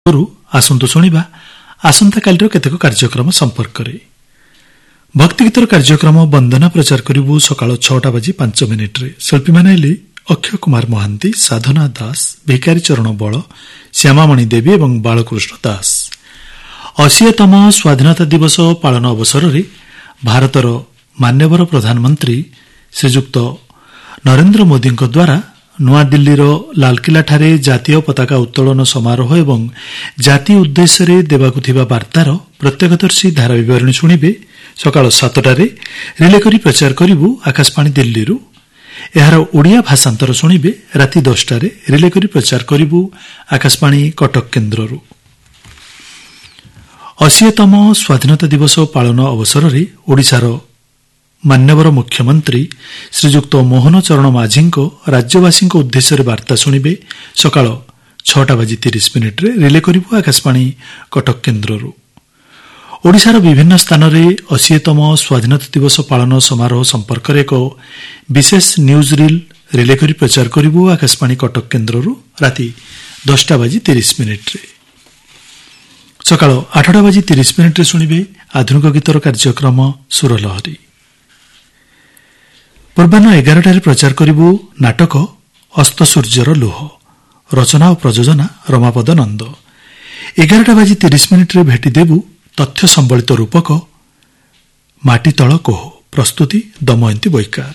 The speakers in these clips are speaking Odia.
ଆସନ୍ତୁ ଶୁଣିବା ଆସନ୍ତାକାଲିର କେତେକ କାର୍ଯ୍ୟକ୍ରମ ସମ୍ପର୍କରେ। ଭକ୍ତିଗୀତର କାର୍ଯ୍ୟକ୍ରମ ବନ୍ଦନା ପ୍ରଚାର କରିବୁ ସକାଳ 6:05 ଶିଳ୍ପୀମାନେ ହେଲେ ଅକ୍ଷୟ କୁମାର ମହାନ୍ତି, ସାଧନା ଦାସ, ଭିକାରୀ ଚରଣ ବଳ, ଶ୍ୟାମାମଣି ଦେବୀ ଏବଂ ବାଳକୃଷ୍ଣ ଦାସ। 80ତମ ସ୍ୱାଧୀନତା ଦିବସ ପାଳନ ଅବସରରେ ଭାରତର ମାନ୍ୟବର ପ୍ରଧାନମନ୍ତ୍ରୀ ଶ୍ରୀଯୁକ୍ତ ନରେନ୍ଦ୍ର ମୋଦିଙ୍କ ଦ୍ୱାରା ନୂଆଦିଲ୍ଲୀର ଲାଲକିଲ୍ଲାଠାରେ ଜାତୀୟ ପତାକା ଉତ୍ତୋଳନ ସମାରୋହ ଏବଂ ଜାତି ଉଦ୍ଦେଶ୍ୟରେ ଦେବାକୁ ଥିବା ବାର୍ତ୍ତାର ପ୍ରତ୍ୟକ୍ଷଦର୍ଶୀ ଧାରା ବିବରଣୀ ଶୁଣିବେ। ସକାଳ 7ଟାରେ ରିଲେ କରି ପ୍ରଚାର କରିବୁ ଆକାଶବାଣୀ ଦିଲ୍ଲୀରୁ। ଏହାର ଓଡ଼ିଆ ଭାଷାନ୍ତର ଶୁଣିବେ ରାତି 10ଟାରେ ରିଲେ କରି ପ୍ରଚାର କରିବୁ ଆକାଶବାଣୀ କଟକ କେନ୍ଦ୍ରରୁ। 80ତମ ସ୍ୱାଧୀନତା ଦିବସ ପାଳନ ଅବସରରେ ଓଡ଼ିଶାର ମାନ୍ୟବର ମୁଖ୍ୟମନ୍ତ୍ରୀ ଶ୍ରୀଯୁକ୍ତ ମୋହନ ଚରଣ ମାଝୀଙ୍କ ରାଜ୍ୟବାସୀଙ୍କ ଉଦ୍ଦେଶ୍ୟରେ ବାର୍ତ୍ତା ଶୁଣିବେ। ସକାଳ 6:30 ରିଲେ କରିବୁ ଆକାଶବାଣୀ କଟକ କେନ୍ଦ୍ରରୁ। ଓଡ଼ିଶାର ବିଭିନ୍ନ ସ୍ଥାନରେ 80ତମ ସ୍ୱାଧୀନତା ଦିବସ ପାଳନ ସମାରୋହ ସମ୍ପର୍କରେ ଏକ ବିଶେଷ ନ୍ୟୁଜ୍ ରିଲ୍ ରିଲେ କରି ପ୍ରଚାର କରିବୁ ଆକାଶବାଣୀ କଟକ କେନ୍ଦ୍ରରୁ ରାତି 10:30। ସକାଳ 8:30 ଶୁଣିବେ ଆଧୁନିକ ଗୀତର କାର୍ଯ୍ୟକ୍ରମ ସୁରଲହରୀ। ପୂର୍ବାହ୍ନ 11ଟାରେ ପ୍ରଚାର କରିବୁ ନାଟକ ଅସ୍ତସୂର୍ଯ୍ୟର ଲୁହ, ରଚନା ଓ ପ୍ରଯୋଜନା ରମାପଦ ନନ୍ଦ। 11:30 ଭେଟିଦେବୁ ତଥ୍ୟ ସମ୍ବଳିତ ରୂପକ ମାଟିତଳ କୋହ, ପ୍ରସ୍ତୁତି ଦମୟନ୍ତୀ ବୈକାର।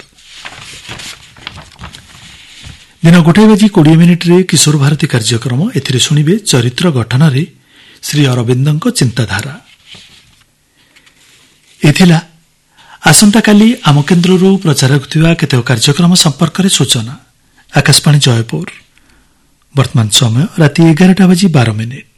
ଦିନ 1:20 କିଶୋର ଭାରତୀ କାର୍ଯ୍ୟକ୍ରମ, ଏଥିରେ ଶୁଣିବେ ଚରିତ୍ର ଗଠନରେ ଶ୍ରୀ ଅରବିନ୍ଦଙ୍କ ଚିନ୍ତାଧାରା। ଏଥିଲା ଆସନ୍ତାକାଲି ଆମ କେନ୍ଦ୍ରରୁ ପ୍ରଚାର ହେଉଥିବା କେତେକ କାର୍ଯ୍ୟକ୍ରମ ସମ୍ପର୍କରେ ସୂଚନା। ଆକାଶବାଣୀ ଜୟପୁର। ବର୍ତ୍ତମାନ ସମୟ ରାତି 11:12।